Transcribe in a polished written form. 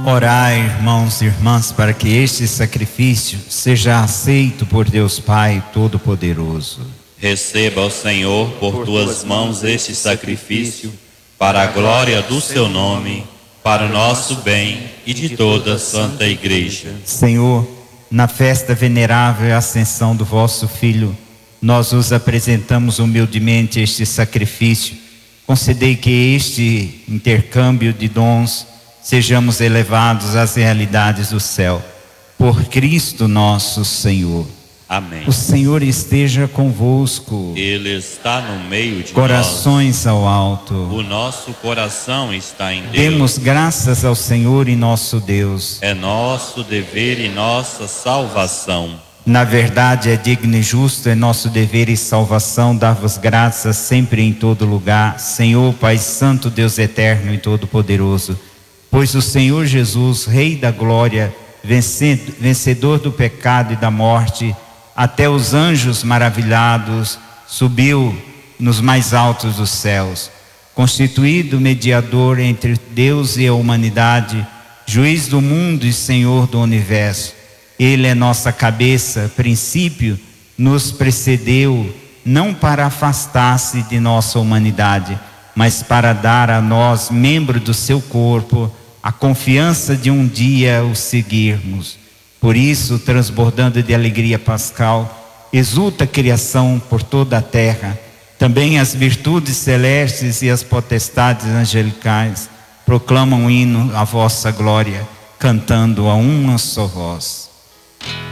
Orai, irmãos e irmãs, para que este sacrifício seja aceito por Deus Pai Todo-Poderoso. Receba, ó Senhor, por tuas mãos este sacrifício, para a glória do seu nome, para o nosso bem e de toda a Santa Igreja. Senhor, na festa venerável e ascensão do vosso Filho, nós os apresentamos humildemente este sacrifício. Concedei que este intercâmbio de dons sejamos elevados às realidades do céu. Por Cristo nosso Senhor. Amém. O Senhor esteja convosco. Ele está no meio de Corações ao alto. nós. O nosso coração está em Deus. Demos graças ao Senhor e nosso Deus. É nosso dever e nossa salvação. Na verdade, é digno e justo, é nosso dever e salvação dar-vos graças sempre e em todo lugar, Senhor, Pai Santo, Deus eterno e todo-poderoso. Pois o Senhor Jesus, Rei da glória, vencedor do pecado e da morte, até os anjos maravilhados, subiu nos mais altos dos céus, constituído mediador entre Deus e a humanidade, juiz do mundo e Senhor do universo. Ele é nossa cabeça, princípio, nos precedeu, não para afastar-se de nossa humanidade, mas para dar a nós, membro do seu corpo, a confiança de um dia o seguirmos. Por isso, transbordando de alegria pascal, exulta a criação por toda a terra. Também as virtudes celestes e as potestades angelicais proclamam hino à vossa glória, cantando a uma só voz.